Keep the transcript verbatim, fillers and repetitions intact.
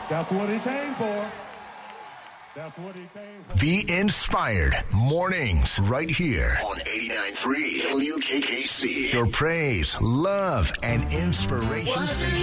That's what he came for. That's what he came for. Be inspired. Mornings right here on eighty-nine point three W K K C. Your praise, love, and inspiration station.